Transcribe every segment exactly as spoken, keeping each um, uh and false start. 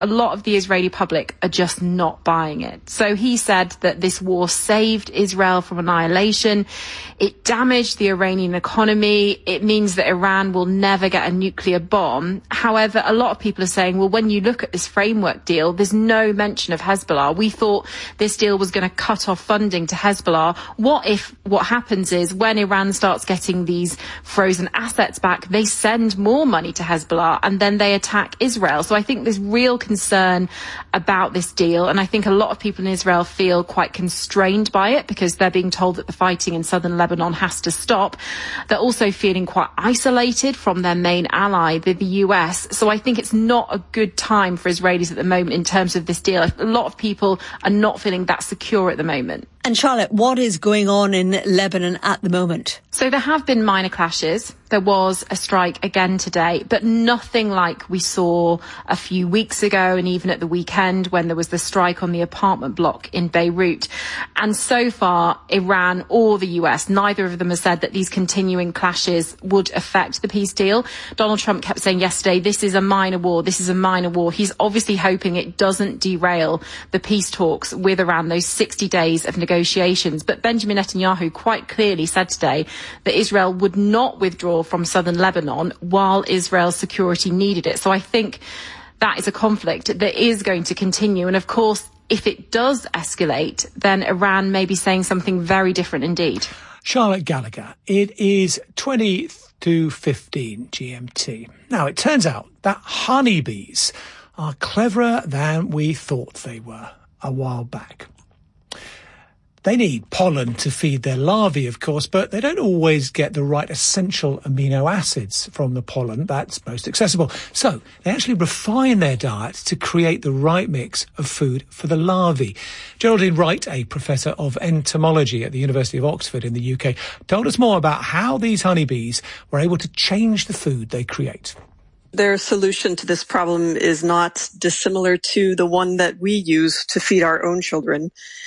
A lot of the Israeli public are just not buying it. So he said that this war saved Israel from annihilation. It damaged the Iranian economy. It means that Iran will never get a nuclear bomb. However, a lot of people are saying, well, when you look at this framework deal, there's no mention of Hezbollah. We thought this deal was going to cut off funding to Hezbollah. What if what happens is when Iran starts getting these frozen assets back, they send more money to Hezbollah and then they attack Israel? So I think there's real concern about this deal, and I think a lot of people in Israel feel quite constrained by it because they're being told that the fighting in southern Lebanon has to stop. They're also feeling quite isolated from their main ally, the, the U S. So I think it's not a good time for Israelis at the moment in terms of this deal. A lot of people are not feeling that secure at the moment. And Charlotte, what is going on in Lebanon at the moment? So there have been minor clashes. There was a strike again today, but nothing like we saw a few weeks ago and even at the weekend when there was the strike on the apartment block in Beirut. And so far, Iran or the U S, neither of them has said that these continuing clashes would affect the peace deal. Donald Trump kept saying yesterday, this is a minor war, this is a minor war. He's obviously hoping it doesn't derail the peace talks with Iran, those sixty days of negotiations. But Benjamin Netanyahu quite clearly said today that Israel would not withdraw from southern Lebanon while Israel's security needed it. So I think that is a conflict that is going to continue. And of course, if it does escalate, then Iran may be saying something very different indeed. Charlotte Gallagher, it is twenty to fifteen G M T. Now, it turns out that honeybees are cleverer than we thought they were a while back. They need pollen to feed their larvae, of course, but they don't always get the right essential amino acids from the pollen that's most accessible. So they actually refine their diet to create the right mix of food for the larvae. Geraldine Wright, a professor of entomology at the University of Oxford in the U K, told us more about how these honeybees were able to change the food they create. Their solution to this problem is not dissimilar to the one that we use to feed our own children.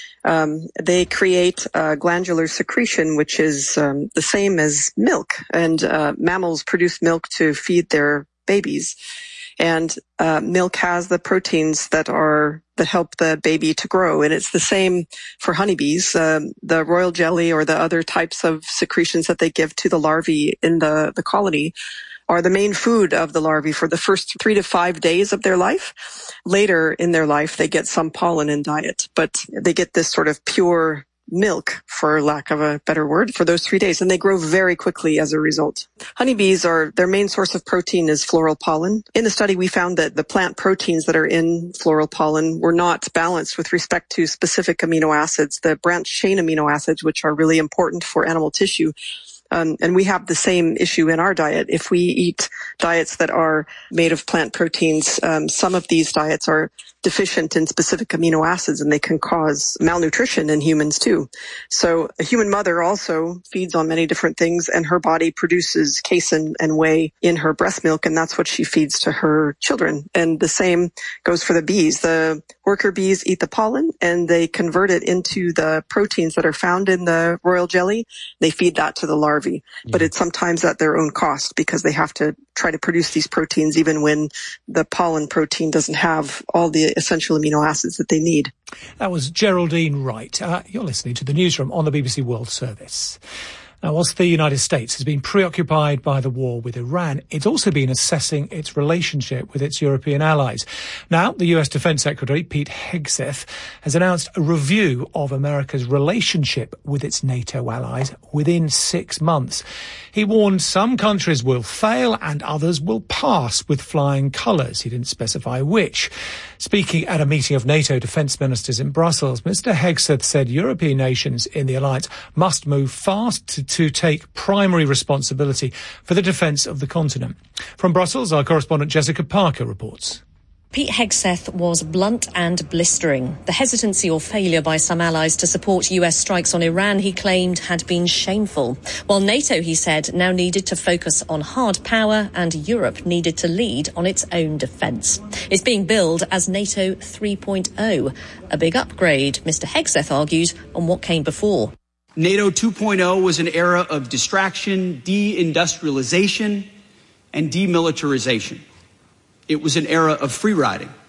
Um, they create uh, glandular secretion, which is um, the same as milk. And uh, mammals produce milk to feed their babies. And uh, milk has the proteins that are that help the baby to grow. And it's the same for honeybees. Um, the royal jelly or the other types of secretions that they give to the larvae in the, the colony are the main food of the larvae for the first three to five days of their life. Later in their life, they get some pollen in diet, but they get this sort of pure milk, for lack of a better word, for those three days, and they grow very quickly as a result. Honeybees are, their main source of protein is floral pollen. In the study, we found that the plant proteins that are in floral pollen were not balanced with respect to specific amino acids, the branched chain amino acids, which are really important for animal tissue. Um, and we have the same issue in our diet. If we eat diets that are made of plant proteins, um, some of these diets are deficient in specific amino acids, and they can cause malnutrition in humans too. So a human mother also feeds on many different things, and her body produces casein and whey in her breast milk, and that's what she feeds to her children. And the same goes for the bees. The worker bees eat the pollen, and they convert it into the proteins that are found in the royal jelly. They feed that to the larvae, yeah. But it's sometimes at their own cost because they have to try to produce these proteins even when the pollen protein doesn't have all the essential amino acids that they need. That was Geraldine Wright. Uh, you're listening to the Newsroom on the B B C World Service. Now, whilst the United States has been preoccupied by the war with Iran, it's also been assessing its relationship with its European allies. Now, the U S Defense Secretary, Pete Hegseth, has announced a review of America's relationship with its NATO allies within six months. He warned some countries will fail and others will pass with flying colours. He didn't specify which. Speaking at a meeting of NATO defence ministers in Brussels, Mister Hegseth said European nations in the alliance must move fast to, to take primary responsibility for the defence of the continent. From Brussels, our correspondent Jessica Parker reports. Pete Hegseth was blunt and blistering. The hesitancy or failure by some allies to support U S strikes on Iran, he claimed, had been shameful. While NATO, he said, now needed to focus on hard power and Europe needed to lead on its own defence. It's being billed as NATO three point oh, a big upgrade, Mister Hegseth argued, on what came before. NATO two point oh was an era of distraction, deindustrialization, and demilitarization. It was an era of free riding.